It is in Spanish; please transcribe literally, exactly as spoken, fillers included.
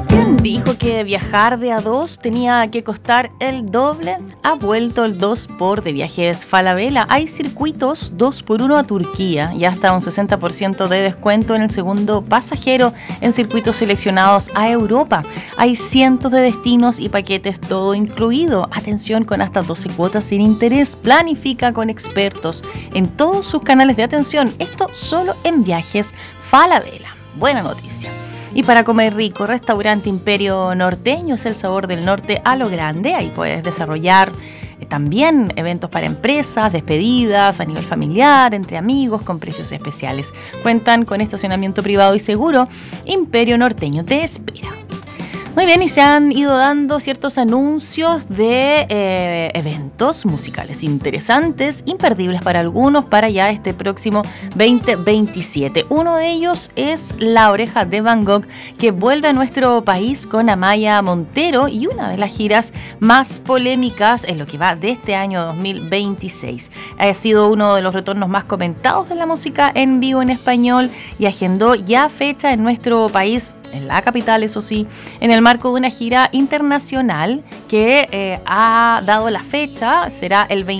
¿Quién dijo que viajar de a dos tenía que costar el doble? Ha vuelto el dos por de Viajes Falabella. Hay circuitos dos por uno a Turquía y hasta un sesenta por ciento de descuento en el segundo pasajero en circuitos seleccionados a Europa. Hay cientos de destinos y paquetes todo incluido. Atención, con hasta doce cuotas sin interés. Planifica con expertos en todos sus canales de atención. Esto solo en Viajes Falabella. Buena noticia. Y para comer rico, Restaurante Imperio Norteño es el sabor del norte a lo grande. Ahí puedes desarrollar eh, también eventos para empresas, despedidas a nivel familiar, entre amigos, con precios especiales. Cuentan con estacionamiento privado y seguro. Imperio Norteño te espera. Muy bien, y se han ido dando ciertos anuncios de eh, eventos musicales interesantes, imperdibles para algunos, para ya este próximo veinte veintisiete. Uno de ellos es La Oreja de Van Gogh, que vuelve a nuestro país con Amaya Montero y una de las giras más polémicas en lo que va de este año dos mil veintiséis. Ha sido uno de los retornos más comentados de la música en vivo en español y agendó ya fecha en nuestro país, en la capital, eso sí, en el marco de una gira internacional que eh, ha dado la fecha, será el veinte